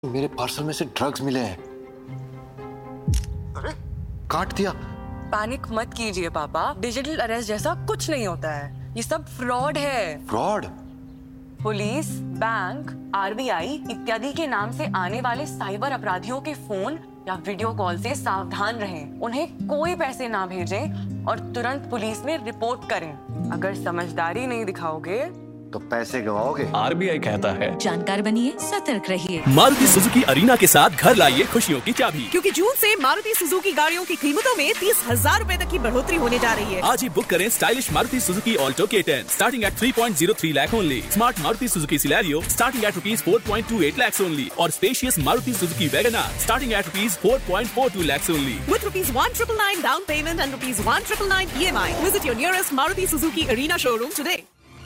मेरे पार्सल में से ड्रग्स मिले हैं। अरे काट दिया। पैनिक मत कीजिए पापा, डिजिटल अरेस्ट जैसा कुछ नहीं होता है, ये सब फ्रॉड है। फ्रॉड? पुलिस, बैंक, आरबीआई इत्यादि के नाम से आने वाले साइबर अपराधियों के फोन या वीडियो कॉल से सावधान रहें। उन्हें कोई पैसे ना भेजें और तुरंत पुलिस में रिपोर्ट करें। अगर समझदारी नहीं दिखाओगे तो पैसे गवाओगे। आरबीआई कहता है जानकार बनिए, सतर्क रहिए। मारुति सुजुकी अरीना के साथ घर लाइए खुशियों की चाबी, क्योंकि जून से मारुति सुजुकी गाड़ियों की कीमतों में 30,000 रूपए तक की बढ़ोतरी होने जा रही है। आज ही बुक करें stylish Maruti Suzuki Alto K10 starting at 3.03 lakh only, smart Maruti Suzuki Celerio starting at ₹4.28 lakhs only और spacious Maruti Suzuki WagonR starting at ₹4.42 lakhs only. With ₹1,999 down payment and ₹1,999 EMI. Visit your nearest Maruti Suzuki Arena showroom today.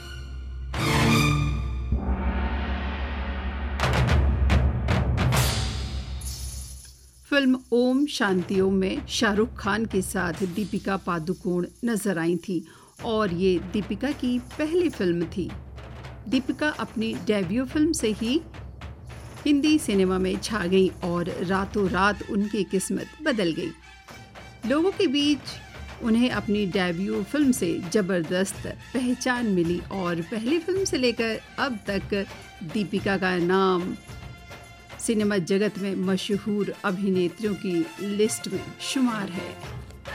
Film Om Shanti Om में शाहरुख खान के साथ दीपिका पादुकोण नजर आई थी और ये दीपिका की पहली फिल्म थी। दीपिका अपनी डेब्यू फिल्म से ही हिंदी सिनेमा में छा गई और रातों रात उनकी किस्मत बदल गई। लोगों के बीच उन्हें अपनी डेब्यू फिल्म से ज़बरदस्त पहचान मिली और पहली फिल्म से लेकर अब तक दीपिका का नाम सिनेमा जगत में मशहूर अभिनेत्रियों की लिस्ट में शुमार है।